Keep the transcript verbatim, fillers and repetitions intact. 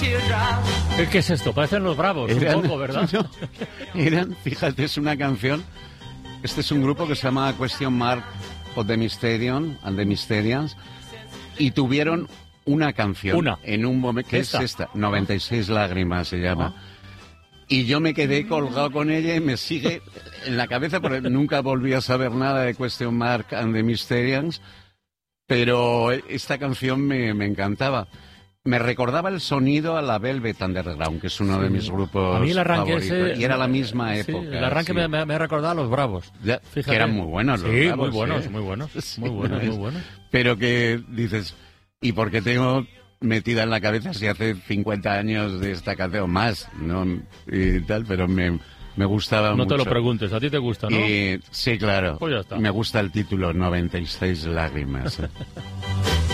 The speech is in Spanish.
¿Qué, ¿Qué es esto? Parecen los Bravos, Eran, un poco, ¿verdad? No, eran, fíjate, es una canción. Este es un grupo que se llama Question Mark of the Mysterion and the Mysterians. Y tuvieron una canción. Una. En un momento. ¿Qué ¿Esta? es esta? noventa y seis lágrimas se llama. Ah. Y yo me quedé colgado con ella y me sigue en la cabeza, porque nunca volví a saber nada de Question Mark and the Mysterians. Pero esta canción me, me encantaba. Me recordaba el sonido a la Velvet Underground, que es uno Sí. de mis grupos A mí el arranque favoritos. ese... Y era la misma sí, época. el arranque sí. me, me, me ha recordado a los Bravos. Ya, Fíjate. que eran muy buenos los Sí, Bravos, muy buenos, ¿eh? muy buenos. Sí, Muy buenos, muy buenos. Pero que dices, ¿y por qué tengo metida en la cabeza si hace cincuenta años de esta canción más? ¿No? Y tal, pero me, me gustaba No mucho. te lo preguntes, a ti te gusta, ¿no? Y, sí, claro. Pues ya está. Me gusta el título, noventa y seis lágrimas. ¿eh?